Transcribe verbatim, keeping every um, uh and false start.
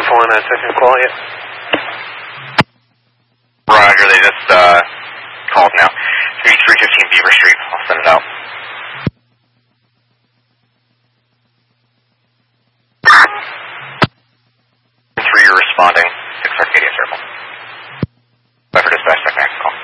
calling that second call yet? Roger, they just uh, called now. three three fifteen Beaver Street. I'll send it out. Three, you're responding. Six Arcadia Circle. Wait for dispatch, second call.